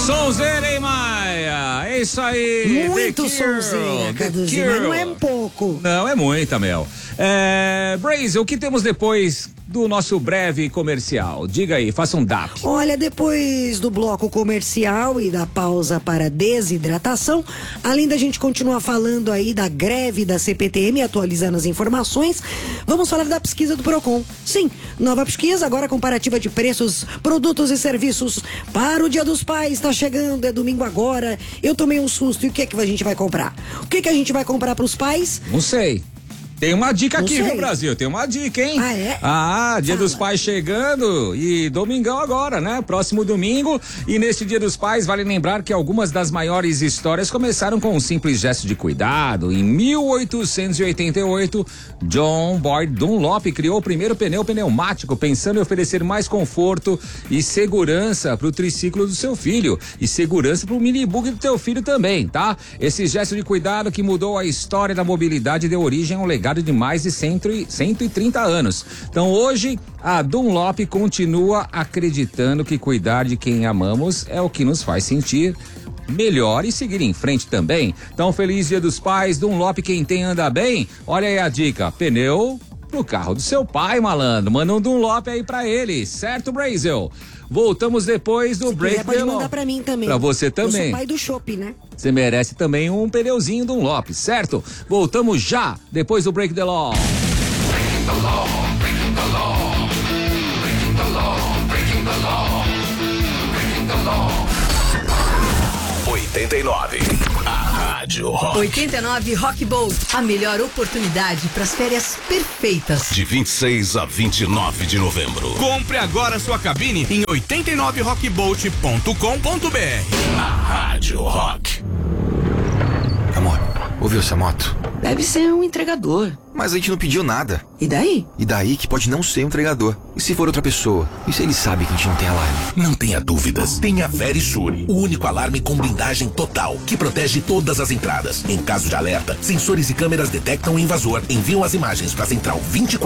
Sonzeira, hein, Maia? É isso aí. Muito sonzeira, Caduzinho, mas não é um pouco. Não, é muita, Mel. Braze, o que temos depois do nosso breve comercial? Diga aí, faça um DAP. Olha, depois do bloco comercial e da pausa para desidratação, além da gente continuar falando aí da greve da CPTM, atualizando as informações, vamos falar da pesquisa do Procon. Sim, nova pesquisa, agora comparativa de preços, produtos e serviços para o Dia dos Pais. Tá chegando, é domingo agora. Eu tomei um susto. E o que é que a gente vai comprar? O que a gente vai comprar para os pais? Não sei. Tem uma dica Não aqui, sei. viu, Brasil? Tem uma dica, hein? Ah, é? Dia Fala. dos Pais chegando e domingão agora, né? Próximo domingo. E neste Dia dos Pais, vale lembrar que algumas das maiores histórias começaram com um simples gesto de cuidado. Em 1888, John Boyd Dunlop criou o primeiro pneu pneumático, pensando em oferecer mais conforto e segurança para o triciclo do seu filho. E segurança para o minibug do teu filho também, tá? Esse gesto de cuidado que mudou a história da mobilidade deu origem a um legado de mais de 130 anos. Então hoje a Dunlop continua acreditando que cuidar de quem amamos é o que nos faz sentir melhor e seguir em frente também. Então feliz Dia dos Pais, Dunlop, quem tem anda bem. Olha aí a dica, pneu pro carro do seu pai, malandro. Manda um Dunlop aí pra ele, certo, Brazel? Voltamos depois do break. Pode mandar pra mim também. Pra você também. Eu sou pai do shopping, né? Você merece também um pneuzinho Dunlop, certo? Voltamos já, depois do Break the Law. Breaking the law, breaking the law, breaking the law, breaking the law, breaking the law. 89. A Rádio Rock. 89 Rock Bowl. A melhor oportunidade para as férias perfeitas. De 26 a 29 de novembro. Compre agora sua cabine em 89rockbolt.com.br. A Rádio Rock. Amor, ouviu essa moto? Deve ser um entregador. Mas a gente não pediu nada. E daí? E daí que pode não ser um entregador. E se for outra pessoa? E se ele sabe que a gente não tem alarme? Não tenha dúvidas. Tenha Verisure, o único alarme com blindagem total, que protege todas as entradas. Em caso de alerta, sensores e câmeras detectam o invasor, enviam as imagens para a central 24